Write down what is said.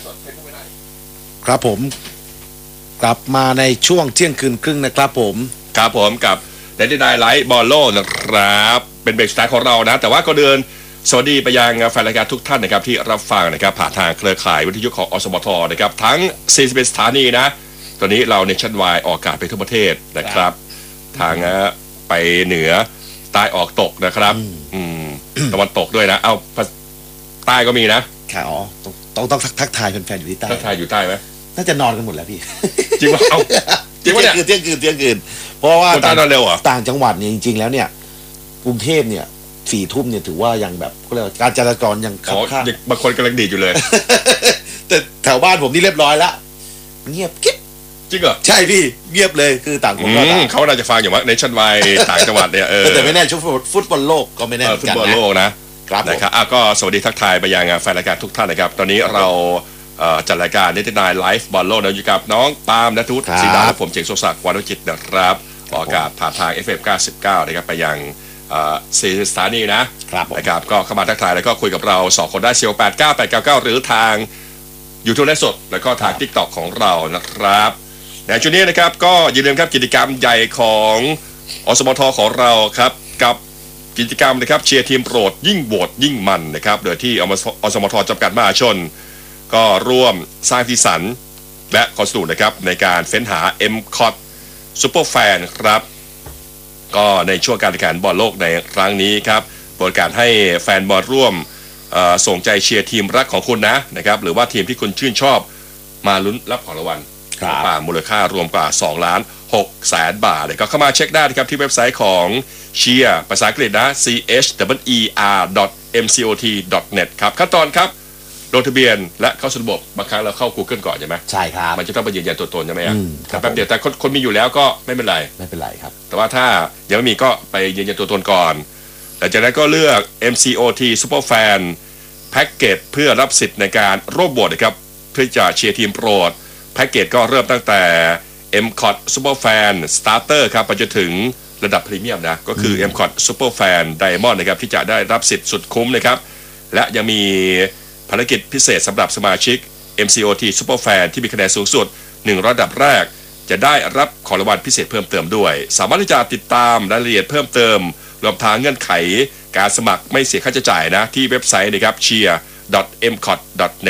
สดเป็นผู้ไม่ได้ครับผมกลับมาในช่วงเที่ยงคืนครึ่งนะครับผมกับเดนดี้ไนไลท์บอลโลนะครับเป็นเบรกสไตล์ของเรานะแต่ว่าก็เดินสวัสดีไปยังแฟนรายการทุกท่านนะครับที่รับฟังนะครับผ่านทางเครือข่ายวิทยุของอสมทนะครับทั้ง41สถานีนะตอนนี้เราในชั้นวายออกอากาศไปทั่วประเทศนะครับทางไปเหนือใต้ออกตกนะครับตะวันตกด้วยนะเอาใต้ก็มีนะค่ะอ๋อต้องทักทายแฟนๆอยู่ที่ใต้ทักทายอยู่ใต้ไหมน่าจะนอนกันหมดแล้วพี่จริงป่ะเอาจริงป่ะเนี่ยเที่ยงคืนเพราะว่าต่างเร็วอ่ะต่างจังหวัดเนี่ยจริงๆแล้วเนี่ยกรุงเทพเนี่ย4 ทุ่มเนี่ยถือว่ายังแบบก็เลยการจราจรยังคับข้างบางคนกำลังดีดอยู่เลยแต่แถวบ้านผมนี่เรียบร้อยแล้วเงียบกิ๊บจริงเหรอใช่พี่เงียบเลยคือต่างคนก็ต่างเขาน่าจะฟังอยู่ว่าในชั้นวัยต่างจังหวัดเนี่ยแต่ไม่แน่ช่วงฟุตบอลโลกก็ไม่แน่ฟุตบอลโลกนะครับก็สวัสดีทักทายไปยังแฟนรายการทุกท่านนะครับตอนนี้เราจัดรายการนิตินายไลฟ์บอลโลกอยู่กับน้องปาล์มณัฐวุฒิศรีดาและผมเจงโชศักดิ์วรรณจิตนะครับออกอากาศผ่านทาง FM 99นะครับไปยัง4 สถานีนะครับก็เข้ามาทักทายแล้วก็คุยกับเรา2 คนได้4689899หรือทางYouTube ไลฟ์สดแล้วก็ทาง TikTok ของเรานะครับในช่วงนี้นะครับก็อย่าลืมครับกิจกรรมใหญ่ของอสมทของเราครับกับกิจกรรมนะครับเชียร์ทีมโปรดยิ่งโหวตยิ่งมันนะครับโดยที่อสมทจำกัดมหาชนก็ร่วมสร้างที่สันและคอนสตูนะครับในการเฟ้นหา MCOT Super Fan ครับก็ในช่วงการแข่งขันบอลโลกในครั้งนี้ครับบริการให้แฟนบอลร่วมส่งใจเชียร์ทีมรักของคุณนะครับหรือว่าทีมที่คุณชื่นชอบมาลุ้นรับของรางวัลมูลค่ารวมกว่า2,600,000 บาทเลยก็เข้ามาเช็คได้นะครับที่เว็บไซต์ของเชียร์ภาษาอังกฤษนะ cher.mcot.net ครับขั้นตอนครับลงทะเบียนและเข้าสู่ระบบบางครั้งเราเข้า Google ก่อนใช่ไหมใช่ครับมันจะต้องไปยืนยันตัวตนใช่ไหมแต่แป๊บเดียวแต่คนมีอยู่แล้วก็ไม่เป็นไรครับแต่ว่าถ้ายังไม่มีก็ไปยืนยันตัวตนก่อนหลังจากนั้นก็เลือก MCOT Superfan แพ็กเกจเพื่อรับสิทธิ์ในการร่วมโหวตนะครับเพื่อจะเชียร์ทีมโปรดแพ็กเกจก็เริ่มตั้งแต่ MCOT Superfan Starter ครับไปจนถึงระดับพรีเมียมนะก็คือ MCOT Superfan Diamond นะครับที่จะได้รับสิทธิ์สุดคุ้มนะครับและยังมีภารกิจพิเศษสำหรับสมาชิก MCOT Superfan ที่มีคะแนนสูงสุด1ระดับแรกจะได้รับของรางวัลพิเศษเพิ่มเติมด้วยสามารถที่จะติดตามรายละเอียดเพิ่มเติมรวมทั้งเงื่อนไขการสมัครไม่เสียค่าใช้จ่ายนะที่เว็บไซต์นะครับ cheer.mcot.net